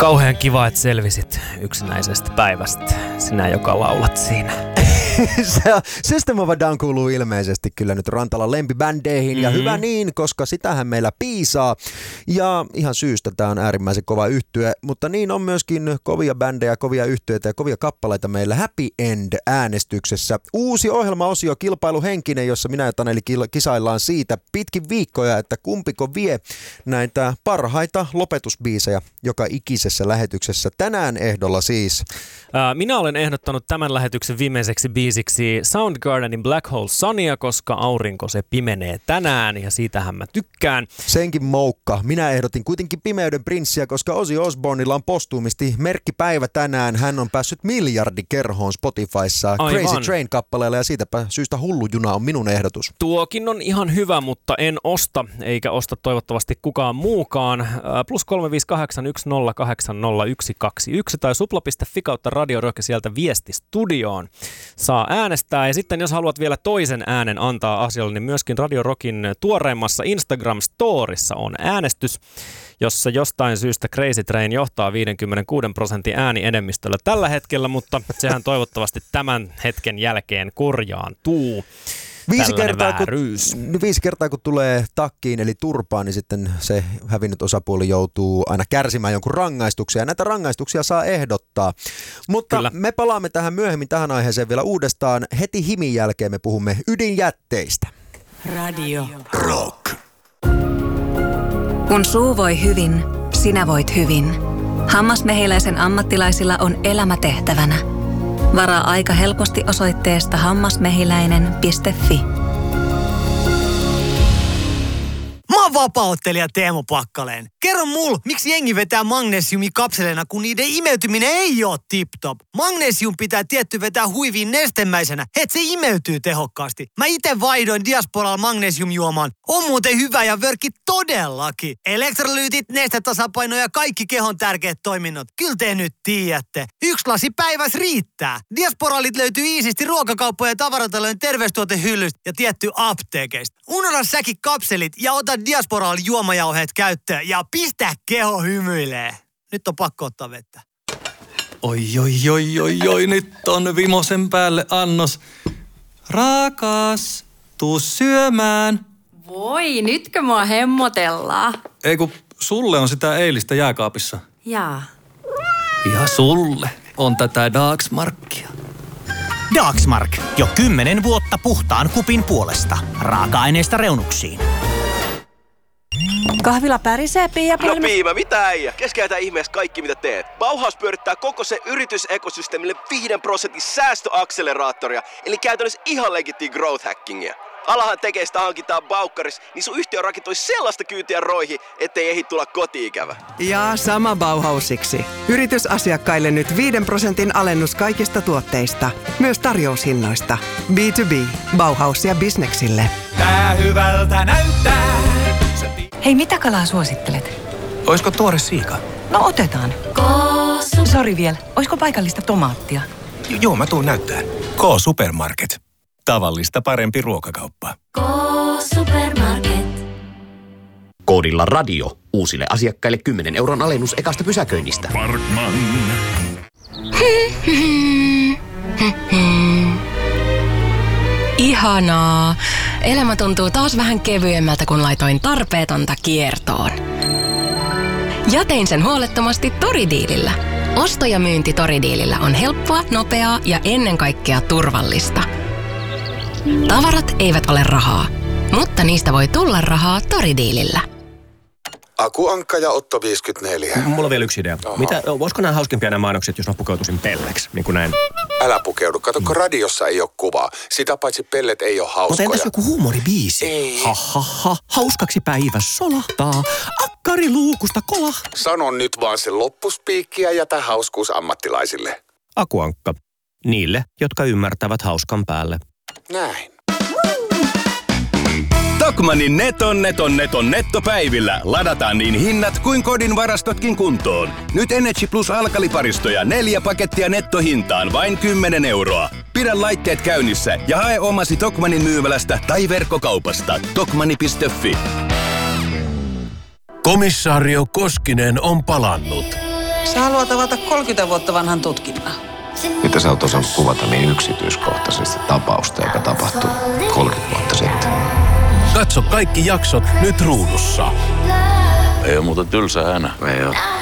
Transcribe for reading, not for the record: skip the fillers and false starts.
Kauhean kiva, että selvisit yksinäisestä päivästä. Sinä, joka laulat siinä. System of a Down kuuluu ilmeisesti kyllä nyt Rantalan lempibändeihin ja hyvä niin, koska sitähän meillä piisaa. Ja ihan syystä tää on äärimmäisen kova yhtye, mutta niin on myöskin kovia bändejä, kovia yhtyeitä ja kovia kappaleita meillä Happy End-äänestyksessä. Uusi ohjelmaosio kilpailuhenkinen, jossa minä ja Taneli kisaillaan siitä pitkin viikkoja, että kumpiko vie näitä parhaita lopetusbiisejä joka ikisessä lähetyksessä. Tänään ehdolla siis. Minä olen ehdottanut tämän lähetyksen viimeiseksi biisiksi Soundgardenin Black Hole Sunya, koska aurinko se pimenee tänään ja siitähän mä tykkään. Senkin moukka. Minä ehdotin kuitenkin Pimeyden prinssiä, koska Ozzy Osbournella on postuumisti merkkipäivä tänään. Hän on päässyt miljardikerhoon Spotifyssa Crazy Train-kappaleella ja siitäpä syystä Hullujuna on minun ehdotus. Tuokin on ihan hyvä, mutta en osta, eikä osta toivottavasti kukaan muukaan. +35810800121 tai supla.fi kautta Radio Rock sieltä viesti studioon. Saa äänestää ja sitten jos haluat vielä toisen äänen antaa asialle, niin myöskin Radio Rockin tuoreimmassa Instagram-storissa on äänestys, jossa jostain syystä Crazy Train johtaa 56% äänienemmistöllä tällä hetkellä, mutta sehän toivottavasti tämän hetken jälkeen korjaantuu. 5 kertaa kun tulee takkiin eli turpaan, niin sitten se hävinnyt osapuoli joutuu aina kärsimään jonkun rangaistuksia. Ja näitä rangaistuksia saa ehdottaa. Mutta kyllä, me palaamme tähän myöhemmin tähän aiheeseen vielä uudestaan. Heti himin jälkeen me puhumme ydinjätteistä. Radio Rock. Kun suu voi hyvin, sinä voit hyvin. Hammasmehiläisen ammattilaisilla on elämä tehtävänä. Varaa aika helposti osoitteesta hammasmehiläinen.fi. Mä oon vapaa-ottelija Teemu Pakkaleen. Kerro mulle, miksi jengi vetää magnesiumikapseleina, kun niiden imeytyminen ei oo tip-top. Magnesium pitää tietty vetää huiviin nestemäisenä, et se imeytyy tehokkaasti. Mä ite vaihdoin Diasporalla magnesiumjuomaan. On muuten hyvä ja vörkki todellakin. Elektrolyytit, nestetasapaino ja kaikki kehon tärkeät toiminnot. Kyllä te nyt tiedätte. 1 lasi päivässä riittää. Diasporalit löytyy iisisti ruokakauppojen ja tavaratalojen terveystuotehyllystä ja tietty apteekeista. Unohda säkin kapselit ja ota Diasporal juomajauheet käyttöön ja pistä keho hymyilee. Nyt on pakko ottaa vettä. Oi, nyt on vimosen päälle annos. Rakas, tuu syömään. Voi, nytkö mua hemmotellaan? Ei kun sulle on sitä eilistä jääkaapissa. Jaa. Ja sulle on tätä Dagsmarkia. Dagsmark. Jo 10 vuotta puhtaan kupin puolesta. Raaka-aineista reunuksiin. Kahvila pärisee, Pia. No Piima, mitä äijä? Keskeytä ihmeessä kaikki mitä teet. Bauhaus pyörittää koko se yritysekosysteemille 5% säästöakseleraattoria, eli käytännössä ihan legittiä growth hackingia. Alahan tekee sitä hankintaa Baukkaris, niin sun yhtiö rakentui sellaista kyytiä roihin, ettei ehdi tulla koti-ikävä. Ja sama Bauhausiksi. Yritysasiakkaille nyt 5% alennus kaikista tuotteista, myös tarjoushinnoista. B2B, Bauhaus ja bisneksille. Tää hyvältä näyttää. Hei, mitä kalaa suosittelet? Oisko tuore siika? No otetaan. Sori vielä, oisko paikallista tomaattia? Joo, mä tuun näyttää. K-Supermarket. Tavallista parempi ruokakauppa. K-Supermarket. Koodilla radio. Uusille asiakkaille 10 € alennus ekasta pysäköinnistä. Parkman. Ihanaa. Elämä tuntuu taas vähän kevyemmältä, kun laitoin tarpeetonta kiertoon. Ja tein sen huolettomasti Toridiilillä. Osto ja myynti Toridiilillä on helppoa, nopeaa ja ennen kaikkea turvallista. Tavarat eivät ole rahaa, mutta niistä voi tulla rahaa Toridiilillä. Aku Ankka ja Otto 54. Mulla on vielä yksi idea. Voisiko nämä hauskimpia nämä mainokset, jos mä pukeutuisin pelleksi, niin kuin näin? Älä pukeudu. Kato, kun radiossa ei ole kuvaa. Sitä paitsi pellet ei ole hauskoja. Mutta entäs joku huumoribiisi? Ei. Hauskaksi päivä solahtaa. Akkari luukusta kolahtaa. Sano nyt vaan se loppuspiikki ja jätä hauskuus ammattilaisille. Aku Ankka. Niille, jotka ymmärtävät hauskan päälle. Näin. Tokmannin neton nettopäivillä ladataan niin hinnat kuin kodin varastotkin kuntoon. Nyt Energy Plus alkaliparistoja 4 pakettia nettohintaan vain 10 €. Pidä laitteet käynnissä ja hae omasi Tokmannin myymälästä tai verkkokaupasta. Tokmanni.fi. Komissaario Koskinen on palannut. Sä haluat avata 30 vuotta vanhan tutkinnan. Mitä sä oot osannut kuvata niin yksityiskohtaisesti tapausta, joka tapahtui 30 vuotta sitten? Katso kaikki jaksot nyt Ruudussa. Ei ole muuta tylsää enää. Ei ole.